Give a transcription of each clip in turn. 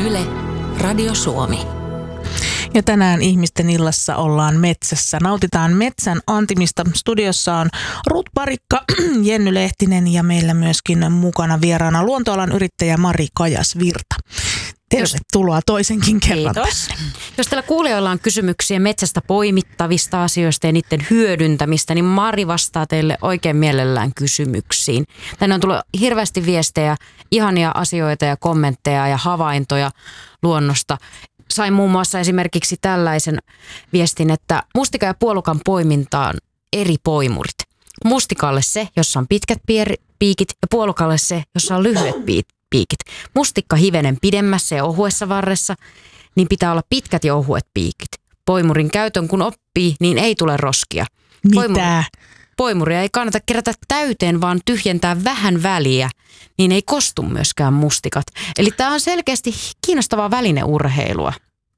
Yle, Radio Suomi. Ja tänään ihmisten illassa ollaan metsässä. Nautitaan metsän antimista. Studiossa on Ruth Parikka, Jenny Lehtinen ja meillä myöskin mukana vieraana luontoalan yrittäjä Mari Kajas-Virta. Tervetuloa toisenkin kerran. Kiitos. Jos teillä kuulijoilla on kysymyksiä metsästä poimittavista asioista ja niiden hyödyntämistä, niin Mari vastaa teille oikein mielellään kysymyksiin. Tänne on tullut hirveästi viestejä, ihania asioita ja kommentteja ja havaintoja luonnosta. Sain muun muassa esimerkiksi tällaisen viestin, että mustika ja puolukan poimintaan eri poimurit. Mustikalle se, jossa on pitkät piikit ja puolukalle se, jossa on lyhyet piikit. Mustikka hivenen pidemmässä ja ohuessa varressa, niin pitää olla pitkät ja ohuet piikit. Poimurin käytön kun oppii, niin ei tule roskia. Mitä? Poimuria ei kannata kerätä täyteen, vaan tyhjentää vähän väliä, niin ei kostu myöskään mustikat. Eli tämä on selkeästi kiinnostavaa välineurheilua.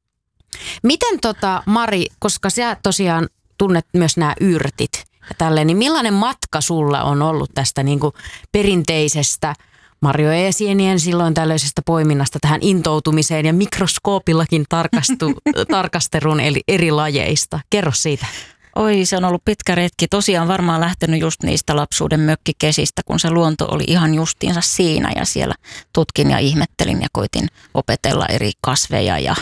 Miten Mari, koska sä tosiaan tunnet myös nämä yrtit ja tälleen, niin millainen matka sulla on ollut tästä niin kuin perinteisestä marjojen ja sienien silloin tällaisesta poiminnasta tähän intoutumiseen ja mikroskoopillakin tarkasteluun eli eri lajeista? Kerro siitä. Oi, se on ollut pitkä retki. Tosiaan varmaan lähtenyt just niistä lapsuuden mökkikesistä, kun se luonto oli ihan justiinsa siinä ja siellä tutkin ja ihmettelin ja koitin opetella eri kasveja ja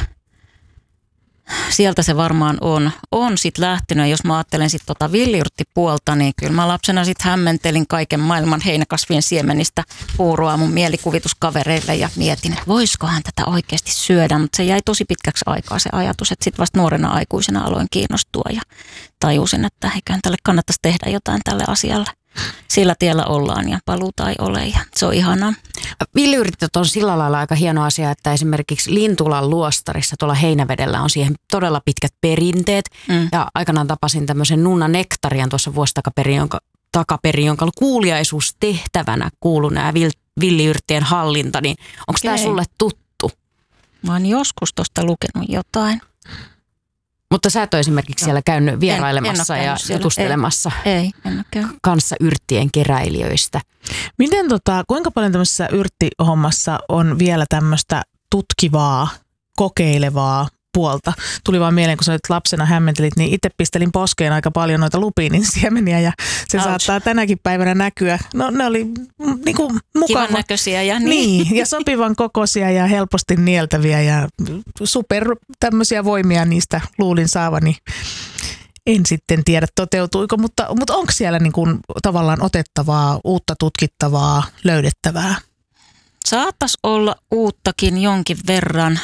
sieltä se varmaan on sitten lähtenyt. Ja jos mä ajattelen sitten villiyrttipuolta, niin kyllä mä lapsena sitten hämmentelin kaiken maailman heinäkasvien siemenistä puuroa mun mielikuvituskavereille ja mietin, että voisikohan tätä oikeasti syödä. Mutta se jäi tosi pitkäksi aikaa se ajatus, että sitten vasta nuorena aikuisena aloin kiinnostua ja tajusin, että eiköhän tälle kannattaisi tehdä jotain tälle asialle. Sillä tiellä ollaan ja paluuta ei ole ja se on ihanaa. Villiyrtit on sillä lailla aika hieno asia, että esimerkiksi Lintulan luostarissa tuolla Heinävedellä on siihen todella pitkät perinteet. Ja aikanaan tapasin tämmöisen Nunna Nektarian tuossa takaperin, jonka kuuliaisuustehtävänä kuului nämä villiyrttien hallinta. Niin onko tämä sulle tuttu? Mä oon joskus tuosta lukenut jotain. Mutta sä et ole esimerkiksi siellä käynyt vierailemassa ja jutustelemassa en kanssa yrttien keräilijöistä. Miten kuinka paljon tämmöisessä yrttihommassa on vielä tämmöistä tutkivaa, kokeilevaa puolta? Tuli vaan mieleen, kun sä nyt lapsena hämmentelit, niin itse pistelin poskeen aika paljon noita lupiinin siemeniä ja se saattaa tänäkin päivänä näkyä. No ne oli niinku kivan näköisiä ja niin. Ja sopivan kokoisia ja helposti nieltäviä ja super tämmöisiä voimia niistä luulin saavani. En sitten tiedä toteutuiko, mutta onko siellä niinku tavallaan otettavaa, uutta tutkittavaa, löydettävää? Saattaisi olla uuttakin jonkin verran.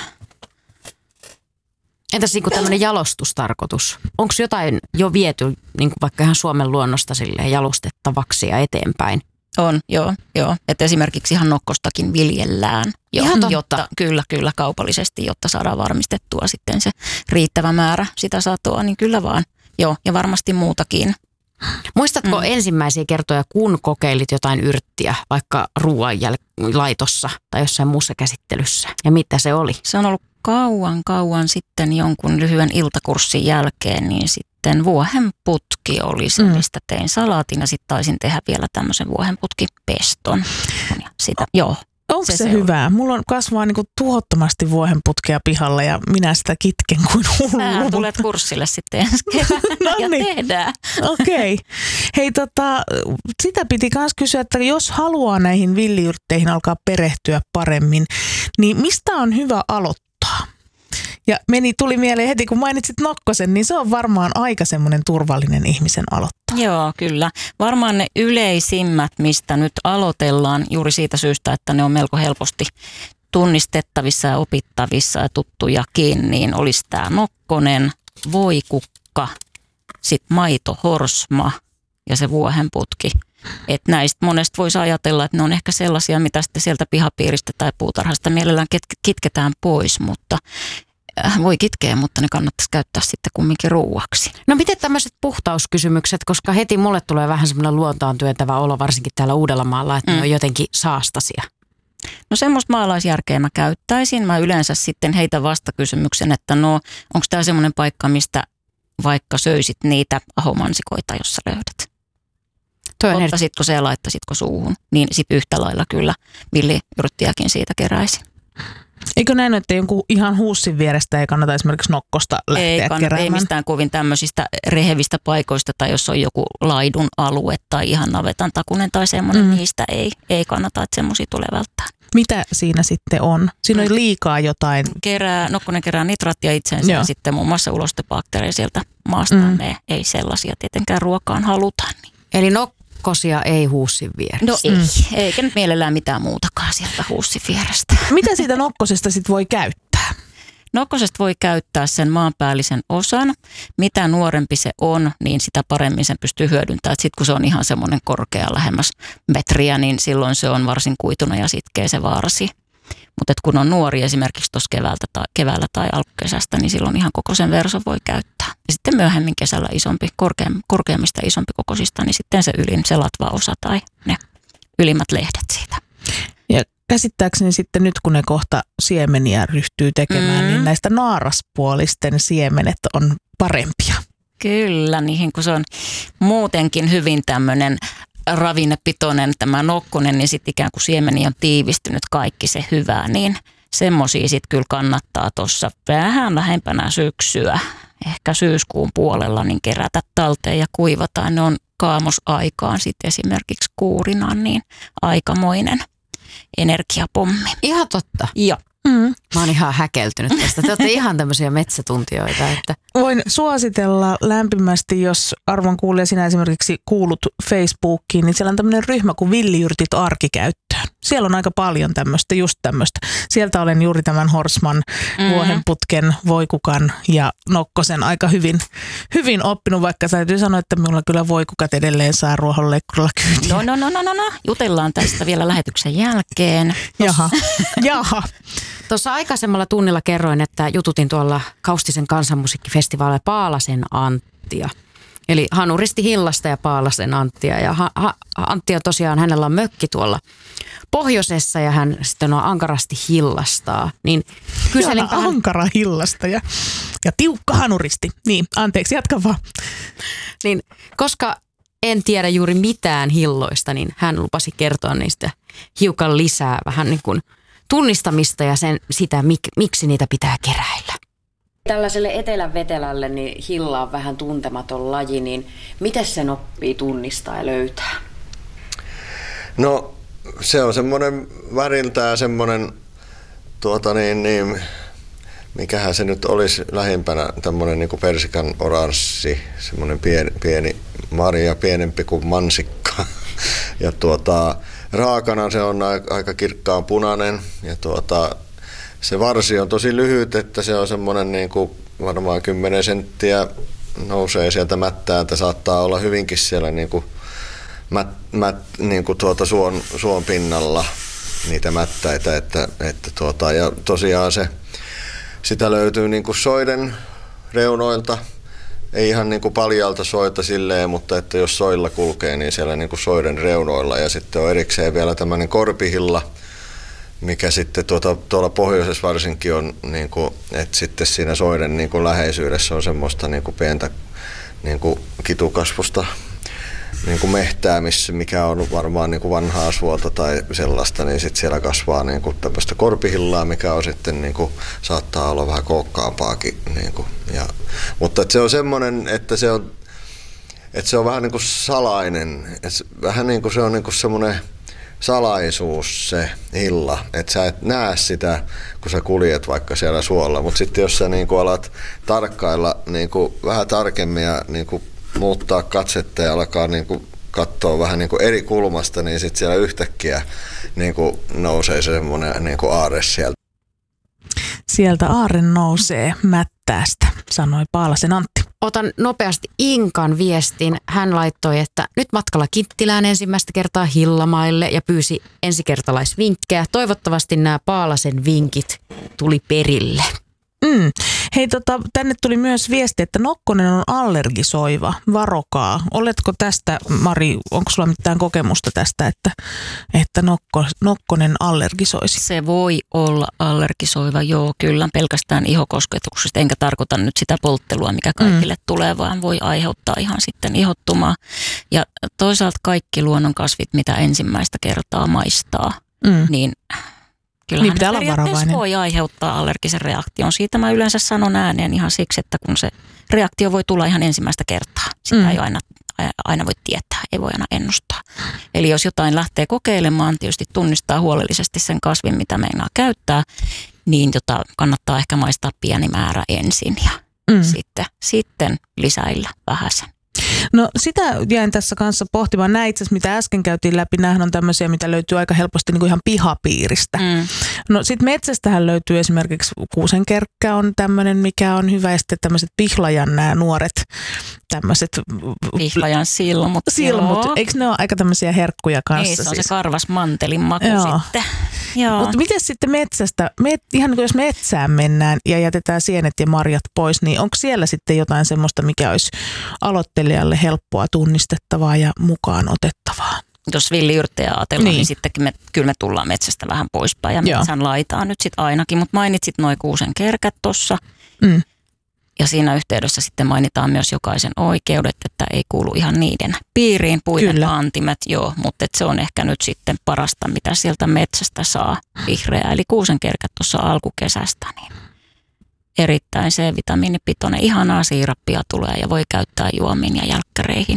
Entäs niin tämmöinen jalostustarkoitus? Onko jotain jo viety niin vaikka ihan Suomen luonnosta silleen jalostettavaksi ja eteenpäin? On, joo. Että esimerkiksi ihan nokkostakin viljellään. Jotta, kyllä kaupallisesti, jotta saadaan varmistettua sitten se riittävä määrä sitä satoa, niin kyllä vaan. Joo, ja varmasti muutakin. Muistatko ensimmäisiä kertoja, kun kokeilit jotain yrttiä, vaikka ruoanlaitossa tai jossain muussa käsittelyssä? Ja mitä se oli? Se on ollut kauan sitten jonkun lyhyen iltakurssin jälkeen, niin sitten vuohenputki oli se, mistä tein salaatin ja sitten taisin tehdä vielä tämmöisen vuohenputkipeston. Onko se hyvää? Mulla kasvaa niinku tuhottomasti vuohenputkea pihalla ja minä sitä kitken kuin hullu. Sä tulet kurssille sitten ensi keväänä ja tehdään. Okei. Hei sitä piti myös kysyä, että jos haluaa näihin villiyrtteihin alkaa perehtyä paremmin, niin mistä on hyvä aloittaa? Ja tuli mieleen heti, kun mainitsit nokkosen, niin se on varmaan aika semmoinen turvallinen ihmisen aloittaa. Joo, kyllä. Varmaan ne yleisimmät, mistä nyt aloitellaan juuri siitä syystä, että ne on melko helposti tunnistettavissa ja opittavissa ja tuttujakin, niin olisi tämä nokkonen, voikukka, sitten maitohorsma ja se vuohenputki. Että näistä monesta voisi ajatella, että ne on ehkä sellaisia, mitä sitten sieltä pihapiiristä tai puutarhasta mielellään kitketään pois, mutta voi kitkeä, mutta ne kannattaisi käyttää sitten kumminkin ruuaksi. No miten tämmöiset puhtauskysymykset, koska heti mulle tulee vähän semmoinen luontoon työntävä olo, varsinkin täällä Uudellamaalla, että ne on jotenkin saastaisia. No semmoista maalaisjärkeä mä käyttäisin. Mä yleensä sitten heitän vastakysymyksen, että onko tämä semmoinen paikka, mistä vaikka söisit niitä ahomansikoita, jos sä löydät. Ottasitko se ja laittaisitko suuhun, niin sitten yhtä lailla kyllä villiyrttiäkin siitä keräisi. Eikö näin, että jonkun ihan huussin vierestä ei kannata esimerkiksi nokkosta lähteä keräämään? Ei mistään kovin tämmöisistä rehevistä paikoista tai jos on joku laidun alue tai ihan navetan takunen tai semmoinen, niistä ei kannata, että semmoisia tulee välttää. Mitä siinä sitten on? Siinä on liikaa jotain. Nokkonen kerää nitraattia itseensä ja sitten muun muassa ulostebakteereja sieltä maasta. Me ei sellaisia tietenkään ruokaan haluta. Niin. Eli nokkosia ei huussin vieressä? No ei, eikä nyt mielellään mitään muutakaan sieltä huussin vierestä. Mitä siitä nokkosesta sitten voi käyttää? Nokkosesta voi käyttää sen maanpäällisen osan. Mitä nuorempi se on, niin sitä paremmin sen pystyy hyödyntämään. Sitten kun se on ihan semmoinen korkea lähemmäs metriä, niin silloin se on varsin kuituna ja sitkeä se varsi. Mutta kun on nuori esimerkiksi tuossa keväällä tai alkukesästä, niin silloin ihan koko sen verso voi käyttää. Ja sitten myöhemmin kesällä korkeammista isompi kokoisista, niin sitten se ylin, se latva osa tai ne ylimmät lehdet siitä. Ja käsittääkseni sitten nyt, kun ne kohta siemeniä ryhtyy tekemään, niin näistä naaraspuolisten siemenet on parempia. Kyllä, niihin kun se on muutenkin hyvin tämmöinen ravinnepitoinen tämä nokkonen, niin sitten ikään kuin siemeni on tiivistynyt kaikki se hyvää, niin semmoisia sitten kyllä kannattaa tuossa vähän lähempänä syksyä, ehkä syyskuun puolella, niin kerätä talteen ja kuivata. Ne on kaamosaikaan sitten esimerkiksi kuurina, niin aikamoinen energiapommi. Ihan totta. Joo. Mä oon ihan häkeltynyt tästä. Te olette ihan tämmöisiä metsätuntijoita. Että... Voin suositella lämpimästi, jos arvon kuulija sinä esimerkiksi kuulut Facebookiin, niin siellä on tämmöinen ryhmä kuin Villijyrtit arkikäyttöön. Siellä on aika paljon tämmöistä, just tämmöistä. Sieltä olen juuri tämän Horsman, vuohenputken, voikukan ja nokkosen aika hyvin oppinut, vaikka täytyy sanoa, että minulla kyllä voikukat edelleen saa ruohonleikkurilla kyytiä. No. Jutellaan tästä vielä lähetyksen jälkeen. Jaha. Tuossa aikaisemmalla tunnilla kerroin, että jututin tuolla Kaustisen kansanmusiikkifestivaalilla Paalasen Anttia. Eli Hanuristi Hillasta ja Paalasen Anttia. Ja Antti on tosiaan, hänellä on mökki tuolla pohjoisessa ja hän sitten on ankarasti hillastaa. Niin kyselinpä ankara hillasta ja tiukka hanuristi. Niin, anteeksi, jatka vaan. Niin, koska en tiedä juuri mitään hilloista, niin hän lupasi kertoa niistä hiukan lisää vähän niin kuin tunnistamista ja sitä, miksi niitä pitää keräillä. Tällaiselle etelän vetelälle niin hilla on vähän tuntematon laji, niin miten sen oppii tunnistaa ja löytää? No se on semmoinen väriltään semmoinen, mikähän se nyt olisi lähimpänä, tämmöinen niin kuin persikan oranssi, semmoinen pieni marja, pienempi kuin mansikka. Ja raakana se on aika kirkkaan punainen ja se varsi on tosi lyhyt, että se on semmoinen niin kuin varmaan 10 senttiä nousee sieltä mättää, että saattaa olla hyvinkin siellä niin kuin suon pinnalla niitä mättäitä, ja tosiaan sitä löytyy niin kuin soiden reunoilta, ei ihan niin kuin paljalta soita silleen, mutta että jos soilla kulkee, niin siellä niin kuin soiden reunoilla ja sitten on erikseen vielä tämmöinen korpihilla, mikä sitten tuolla pohjoisessa varsinkin on, niin kuin, että sitten siinä soiden niin kuin läheisyydessä on semmoista niin kuin pientä niin kuin kitukasvusta niin kuin mehtää, mikä on varmaan niin kuin vanhaa suota tai sellaista, niin sitten siellä kasvaa niin kuin tämmöistä korpihillaa, mikä on sitten niin kuin, saattaa olla vähän kookkaampaakin. Niin kuin, mutta että se on semmoinen, että se on vähän niin kuin salainen, että vähän niin kuin se on niin kuin semmoinen salaisuus se hilla, että sä et näe sitä, kun sä kuljet vaikka siellä suolla, mutta sitten jos sä niin kuin alat tarkkailla niin kuin vähän tarkemmin ja niin kuin muuttaa katsetta ja alkaa niin kuin katsoa vähän niin kuin eri kulmasta, niin sitten siellä yhtäkkiä niin kuin nousee se semmoinen niin kuin aarre sieltä. Sieltä aarre nousee mättäästä, sanoi Paalasen Antti. Otan nopeasti Inkan viestin. Hän laittoi, että nyt matkalla Kittilään ensimmäistä kertaa Hillamaille ja pyysi ensikertalaisvinkkejä. Toivottavasti nämä Paalasen vinkit tuli perille. Hei, tänne tuli myös viesti, että nokkonen on allergisoiva. Varokaa. Oletko tästä, Mari, onko sulla mitään kokemusta tästä, että nokkonen allergisoisi? Se voi olla allergisoiva, joo, kyllä, pelkästään ihokosketuksesta. Enkä tarkoita nyt sitä polttelua, mikä kaikille tulee, vaan voi aiheuttaa ihan sitten ihottumaa. Ja toisaalta kaikki luonnonkasvit, mitä ensimmäistä kertaa maistaa, niin Kyllähän Niin pitää olla periaatteessa varovainen. voi aiheuttaa allergisen reaktion. Siitä mä yleensä sanon ääneen ihan siksi, että kun se reaktio voi tulla ihan ensimmäistä kertaa. Sitä ei aina voi tietää, ei voi aina ennustaa. Eli jos jotain lähtee kokeilemaan, tietysti tunnistaa huolellisesti sen kasvin, mitä meinaa käyttää, niin kannattaa ehkä maistaa pieni määrä ensin ja sitten lisäillä vähäsen. No sitä jäin tässä kanssa pohtimaan. Nämä itse asiassa, mitä äsken käytiin läpi, nämähän on tämmöisiä, mitä löytyy aika helposti niin kuin ihan pihapiiristä. No sitten metsästähän löytyy esimerkiksi kuusenkerkkä on tämmöinen, mikä on hyvä. Ja sitten tämmöiset pihlajan nämä nuoret tämmöiset. Pihlajan silmut. Eikö ne ole aika tämmöisiä herkkuja kanssa? Niin, se on se karvas mantelin maku sitten. Mutta miten sitten metsästä, ihan niin kuin jos metsään mennään ja jätetään sienet ja marjat pois, niin onko siellä sitten jotain semmoista, mikä olisi aloittelijalle helppoa tunnistettavaa ja mukaan otettavaa? Jos villiyrttejä ajatellaan, niin sittenkin kyllä me tullaan metsästä vähän poispäin ja metsän laitaan nyt sitten ainakin. Mutta mainitsit noin kuusenkerkät tuossa. Ja siinä yhteydessä sitten mainitaan myös jokaisen oikeudet, että ei kuulu ihan niiden piiriin puiden antimet, mutta se on ehkä nyt sitten parasta, mitä sieltä metsästä saa vihreää. Eli kuusenkerkät tuossa alkukesästä, niin erittäin C-vitamiinipitoinen, ihanaa siirappia tulee ja voi käyttää juomiin ja jälkkäreihin.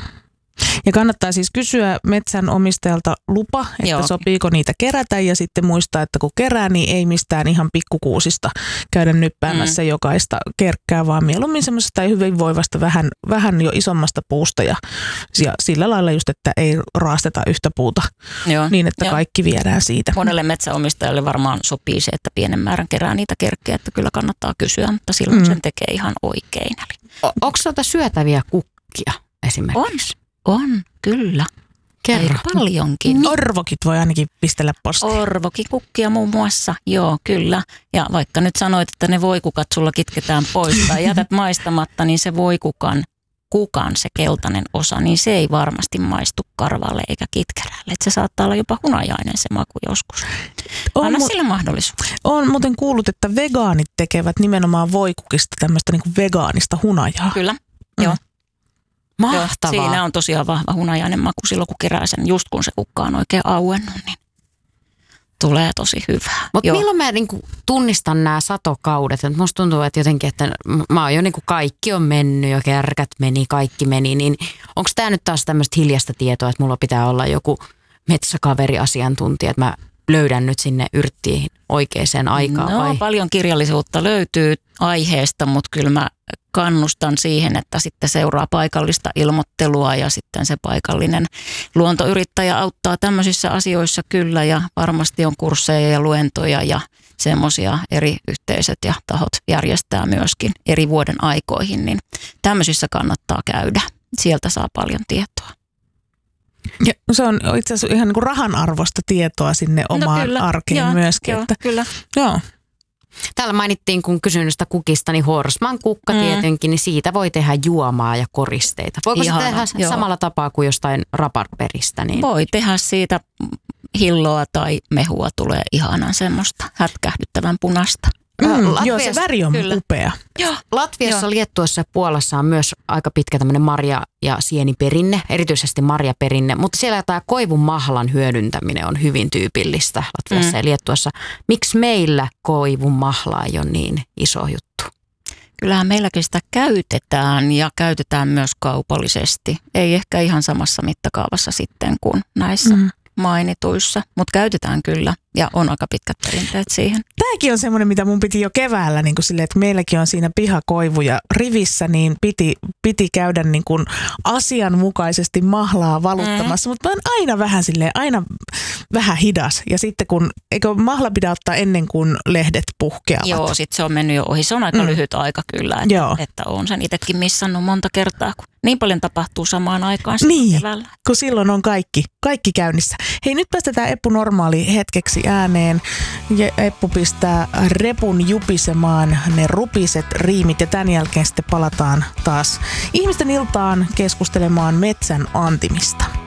Ja kannattaa siis kysyä metsän omistajalta lupa, että sopiiko niitä kerätä ja sitten muistaa, että kun kerää, niin ei mistään ihan pikkukuusista käydä nyppäämässä jokaista kerkkää, vaan mieluummin semmoisesta hyvinvoivasta vähän jo isommasta puusta ja sillä lailla just, että ei raasteta yhtä puuta niin, että kaikki viedään siitä. Monelle metsäomistajalle varmaan sopii se, että pienen määrän kerää niitä kerkkejä, että kyllä kannattaa kysyä, mutta silloin sen tekee ihan oikein. Onko syötäviä kukkia esimerkiksi? On, kyllä. Kerro. Paljonkin. Orvokit voi ainakin pistellä postiin. Orvokikukkia muun muassa, kyllä. Ja vaikka nyt sanoit, että ne voikukat sulla kitketään pois tai jätät maistamatta, niin se voikukan se keltainen osa, niin se ei varmasti maistu karvalle eikä kitkerälle. Et se saattaa olla jopa hunajainen se maku joskus. Anna sille mahdollisuus. On muuten kuullut, että vegaanit tekevät nimenomaan voikukista tämmöistä niin kuin vegaanista hunajaa. Kyllä, joo. Mahtavaa. Siinä on tosiaan vahva hunajainen maku silloin, kun kerää sen, just kun se kukka on oikein auennut, niin tulee tosi hyvää. Mutta milloin mä tunnistan nämä satokaudet? Et musta tuntuu, että jotenkin, että mä oon jo kaikki on mennyt, jo kärkät meni, kaikki meni, niin onko tämä nyt taas tämmöistä hiljaista tietoa, että mulla pitää olla joku metsäkaveri-asiantuntija, että mä löydän nyt sinne yrttiin oikeaan aikaan? No, paljon kirjallisuutta löytyy aiheesta, mutta kyllä mä kannustan siihen, että sitten seuraa paikallista ilmoittelua ja sitten se paikallinen luontoyrittäjä auttaa tämmöisissä asioissa kyllä ja varmasti on kursseja ja luentoja ja semmoisia eri yhteisöt ja tahot järjestää myöskin eri vuoden aikoihin, niin tämmöisissä kannattaa käydä. Sieltä saa paljon tietoa. Ja se on itse asiassa ihan niin kuin rahan arvosta tietoa sinne omaan arkeen myöskin. Joo, kyllä. Joo. Täällä mainittiin, kun kysyin sitä kukista, niin Horsman kukka tietenkin, niin siitä voi tehdä juomaa ja koristeita. Voiko se tehdä samalla tapaa kuin jostain raparperistä? Niin? Voi tehdä siitä hilloa tai mehua, tulee ihanan semmoista hätkähdyttävän punaista. Joo, se väri on upea. Latviassa, Liettuassa ja Puolassa on myös aika pitkä tämmöinen marja- ja sieniperinne, erityisesti marjaperinne, mutta siellä tämä koivun mahlan hyödyntäminen on hyvin tyypillistä Latviassa ja Liettuassa. Miksi meillä koivun mahla ei ole niin iso juttu? Kyllähän meilläkin sitä käytetään ja käytetään myös kaupallisesti. Ei ehkä ihan samassa mittakaavassa sitten kuin näissä mainituissa, mutta käytetään kyllä ja on aika pitkät perinteet siihen. Tämäkin on semmoinen, mitä mun piti jo keväällä, niin kuin silleen, että meilläkin on siinä pihakoivuja rivissä, niin piti käydä niin kuin asianmukaisesti mahlaa valuttamassa, mutta mä oon aina vähän hidas. Ja sitten eikö mahla pidä ottaa ennen kuin lehdet puhkeavat? Joo, sitten se on mennyt jo ohi. Se on aika lyhyt aika kyllä, että on sen itsekin missannut monta kertaa, kun niin paljon tapahtuu samaan aikaan keväällä. Kun silloin on kaikki käynnissä. Hei, nyt päästetään Eppu Normaali hetkeksi ääneen. Ja Eppu pistää repun jupisemaan ne rupiset riimit ja tämän jälkeen sitten palataan taas ihmisten iltaan keskustelemaan metsän antimista.